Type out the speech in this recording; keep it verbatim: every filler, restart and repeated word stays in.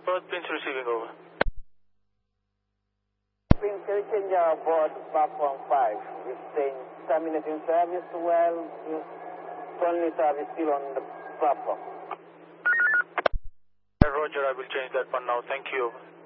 Both pins receiving over. Prince Change aboard platform five. We're staying terminating service while only service still on the platform. Roger, I will change that one now. Thank you.